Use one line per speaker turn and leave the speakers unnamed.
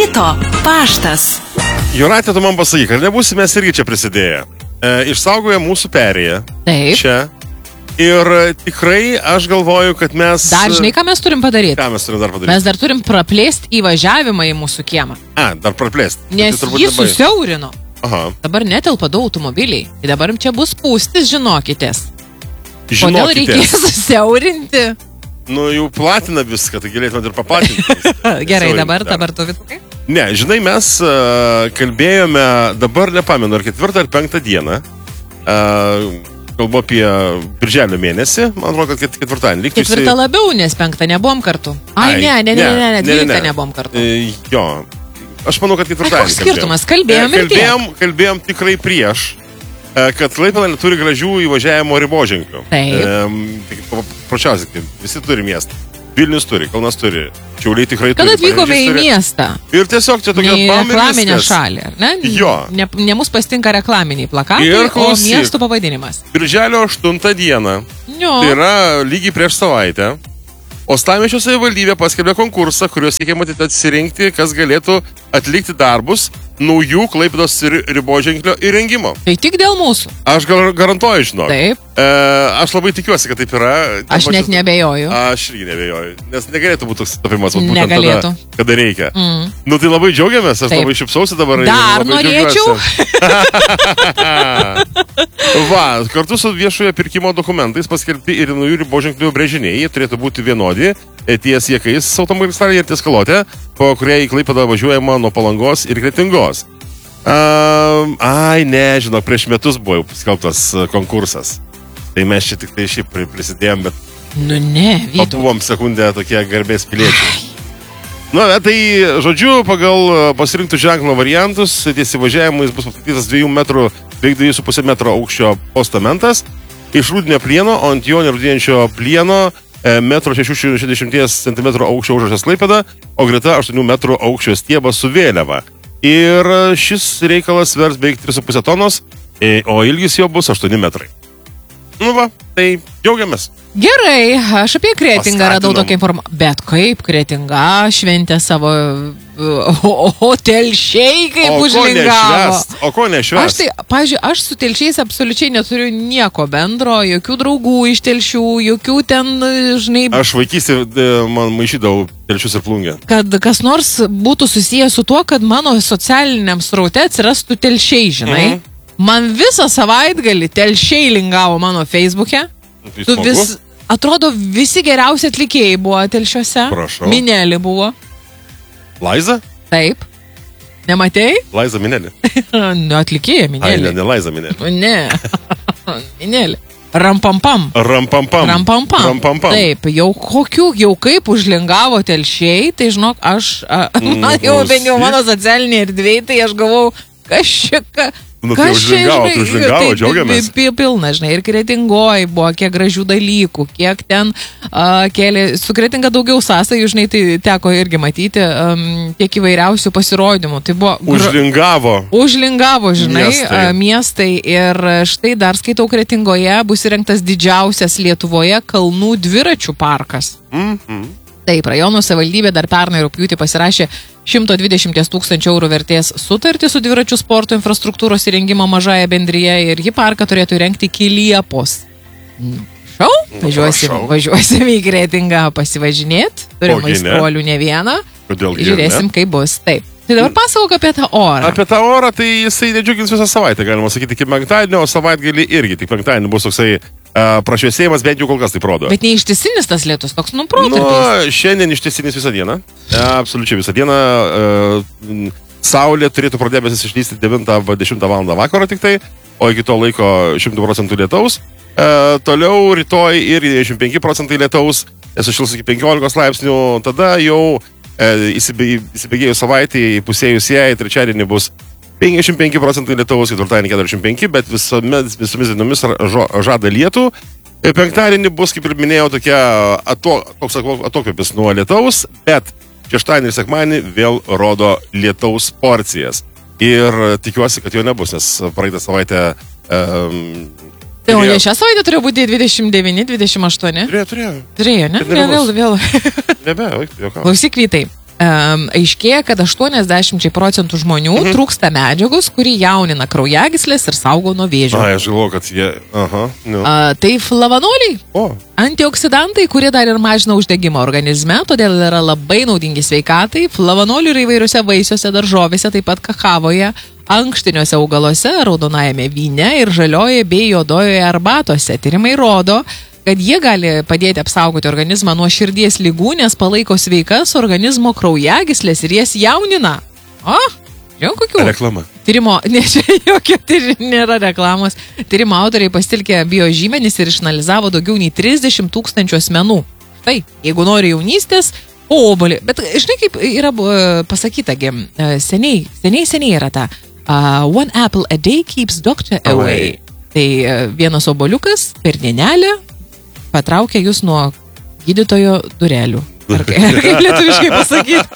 Ryto paštas.
Jūratė, tu man pasakyk, ar nebūsime mes irgi čia prisidėję? Išsaugoja mūsų perėją.
Taip.
Čia. Ir tikrai aš galvoju, kad mes...
Dar žinai, ką mes turim padaryti?
Ką mes turim dar padaryti?
Mes dar turim praplėsti įvažiavimą į mūsų kiemą.
Dar praplėsti.
Nes jį susiaurino.
Aha.
Dabar netelpa du automobiliai. Ir dabar čia bus spūstis, žinokitės.
Žinokitės.
Kodėl reikės susiaurinti?
Nu, jau platina viską, tai galėtume ir paplatinti.
Gerai, dabar tu viskai?
Ne, žinai, mes kalbėjome, dabar nepamenu, ar 4 ar 5 dieną, kalbu apie birželio mėnesį, man atrodo, kad 4.
4 labiau, nes 5 nebuvom kartu. Ne, 12 nebuvom kartu.
Jo, aš manau, kad 4.
Koks skirtumas, kalbėjom ir tiek.
Kalbėjom tikrai prieš, kad Klaipėda neturi gražių įvažiavimo riboženklių.
Taip.
Pračiausiai, visi turi miestą. Vilnius turi, Kaunas turi, Šiauliai tikrai turi.
Kada atvykome į miestą?
Ir tiesiog čia tokia
reklaminė šalį, ne?
Jo.
Ne mus pastinka reklaminiai plakatai, o miestų pavadinimas.
Birželio 8 dieną.
Jo.
Tai yra lygiai prieš savaitę. Uostamiesčio savivaldybė paskelbė konkursą, kuriuo siekiama atsirinkti, kas galėtų atlikti darbus naujų Klaipėdos riboženklio įrengimo.
Tai tik dėl mūsų.
Aš garantuoju, žinok.
Taip.
Aš labai tikiuosi, kad taip yra.
Aš net nebejoju.
Aš irgi nebejoju. Nes negalėtų būti toks tapimas.
Negalėtų.
Kada reikia. Nu tai labai džiaugiamės, aš labai šipsausi dabar.
Dar norėčiau.
Va, kartu su viešojo pirkimo dokumentais paskelbti ir naujų riboženklių brėžiniai. Jie turėtų būti vienodi ties Jakais automobilistralėje ir ties Kalotė, po kurią į Klaipėdą važiuojama nuo Palangos ir Kretingos. Žinok, prieš metus buvo jau paskelbtas konkursas. Tai mes čia tik tai šiaip prisidėjom, bet...
Nu ne, Vytau.
Buvom sekundę tokie garbės piliečiai. Tai, žodžiu, pagal pasirinktų ženklo variantus, ties įvažiavimais bus pastatytas 2 metrų, beveik 2,5 metro aukščio postamentas, iš rūdinio plieno, o ant jo nerūdėjančio plieno 1,660 cm aukščio užrašas Klaipėda, o greta 8 metrų aukščio stiebas su vėliava. Ir šis reikalas svers beveik 3,5 tonos, o ilgis jo bus 8 metrai. Nu va, tai džiaugiamės.
Gerai, aš apie Kretingą radau tokią informaciją. Bet kaip Kretinga šventė savo telšiai, kaip užlingavo.
O ko nešvęs?
Pavyzdžiui, aš su telšiais absoliučiai neturiu nieko bendro, jokių draugų iš telšių, jokių ten, žinai... Aš
vaikystė man maišydavau telšius ir plungę.
Kad kas nors būtų susijęs su tuo, kad mano socialiniam sraute atsirastų telšiai, žinai. Man visą savaitgalį telšiai lingavo mano Facebook'e. Atrodo, visi geriausi atlikėjai buvo telšiuose.
Prašau.
Minelė buvo.
Laiza?
Taip. Nematei?
Laiza Minelė.
Nu, atlikėja Minelė.
Ne Laiza Minelė.
Ne. Minelė. Rampampam.
Rampampam.
Taip, jau kaip užlingavo telšiai, tai žinok, man jau mano socialinė erdvėj, tai aš gavau,
Tai užlingavo, džiaugiamės.
Pilna, žinai, ir Kretingoj buvo kiek gražių dalykų, kiek ten kėlė, su Kretinga daugiau sąsajų, žinai, tai teko irgi matyti tiek įvairiausių pasirodymų. Tai buvo... Užlingavo, žinai, miestai. Ir štai dar skaitau, Kretingoje bus įrengtas didžiausias Lietuvoje kalnų dviračių parkas. Taip, rajono savivaldybė dar pernai rugpjūtį pasirašė 120 000 eurų vertės sutartį su dviračių sporto infrastruktūros įrengimo mažąja bendrija ir ji parką turėtų įrengti iki Liepos. Važiuosim į Kretingą pasivažinėti, turim aistruolių ne vieną, žiūrėsim, kaip bus. Taip. Tai dabar pasakok apie tą orą.
Apie tą orą, tai jisai nedžiugins visą savaitę, galima sakyti, iki penktadienio, o savaitgalį irgi, tik penktadienį bus toksai prašviesėjimas, bent jau kol kas taip rodo.
Bet ne ištisinis tas lietus, toks protarpiais.
Šiandien ištisinis visą dieną, absoliučiai visą dieną. Saulė turėtų pradėbesis išlysti 9-10 val. Vakaro tik tai, o iki to laiko 100% lietaus. Toliau rytoj ir 95% lietaus, sušils iki 15 laipsnių, tada jau įsibėgėjus savaitį, įpusėjus jai, trečiadienį bus 55% lietaus, ketvirtadienį 45%, bet visomis dienomis žada lietų. Penktadienį bus, kaip ir minėjau, toks atokvėpis nuo lietaus, bet šeštadienį ir sekmadienį vėl rodo lietaus porcijas. Ir tikiuosi, kad jo nebus, nes praeitą savaitę...
Tai o šią savaitę turėjo būti 29, 28?
Turėjo.
Turėjo, ne? Vėl.
Nebe,
Klausyk, Vytai. aiškėja, kad 80% žmonių trūksta medžiagos, kuri jaunina kraujagyslės ir saugo nuo vėžio.
Aš galvoju, kad jie...
Tai flavanoliai. Antioksidantai, kurie dar ir mažina uždegimą organizme, todėl yra labai naudingi sveikatai. Flavanolių yra įvairiuose vaisiuose, daržovėse, taip pat kakavoje, ankštiniuose augaluose, raudonajame vyne ir žalioje bei juodojoje arbatose. Tyrimai rodo, kad jie gali padėti apsaugoti organizmą nuo širdies ligų, nes palaiko sveikas organizmo kraujagyslės ir jas jaunina. Žinau, kokių?
Reklama.
Tyrimo, nėra reklamos. Tyrimo autoriai pasitelkė biožymenis ir išanalizavo daugiau nei 30 000 asmenų. Tai, jeigu nori jaunystės, obuolį. Bet žinai, kaip yra pasakytagi, seniai yra ta one apple a day keeps doctor away. Tai vienas obuoliukas per dienelę patraukia jūs nuo gydytojo durelių. Ar kaip lietuviškai pasakyti?